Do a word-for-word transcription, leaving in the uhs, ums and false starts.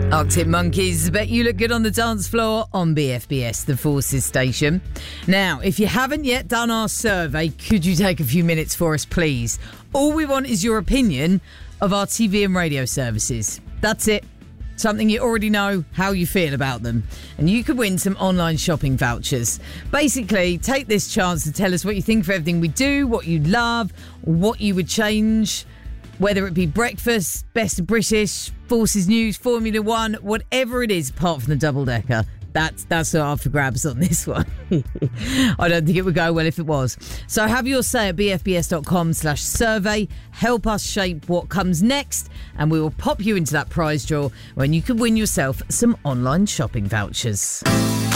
Arctic Monkeys, bet you look good on the dance floor on B F B S, the Forces station. Now, if you haven't yet done our survey, could you take a few minutes for us, please? All we want is your opinion of our T V and radio services. That's it. Something you already know, how you feel about them. And you could win some online shopping vouchers. Basically, take this chance to tell us what you think of everything we do, what you love, what you would change, whether it be breakfast, Best of British, Forces News, Formula One, whatever it is, apart from the double-decker. That's that's up for grabs on this one. I don't think it would go well if it was. So have your say at bfbs.com slash survey. Help us shape what comes next, and we will pop you into that prize draw when you can win yourself some online shopping vouchers.